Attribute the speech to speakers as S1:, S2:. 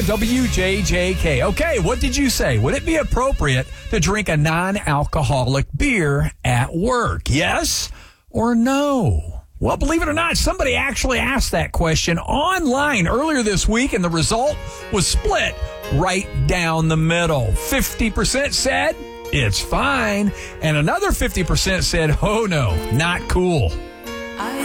S1: 105 WJJK. Okay, what did you say? Would it be appropriate to drink a non-alcoholic beer at work? Yes or no? Well, believe it or not, somebody actually asked that question online earlier this week, and the result was split right down the middle. 50% said it's fine, and another 50% said, oh no, not cool.